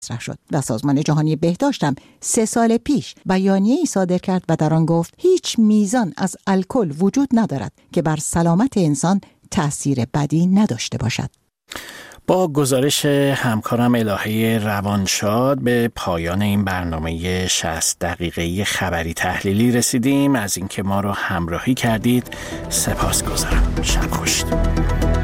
مطرح شد و سازمان جهانی بهداشت هم 3 سال پیش بیانیه‌ای صادر کرد و در آن گفت هیچ میزان از الکل وجود ندارد که بر سلامت انسان تأثیر بدی نداشته باشد. با گزارش همکارم الهه روانشاد به پایان این برنامه 60 دقیقه‌ای خبری تحلیلی رسیدیم. از اینکه ما رو همراهی کردید سپاسگزارم. شب خوش.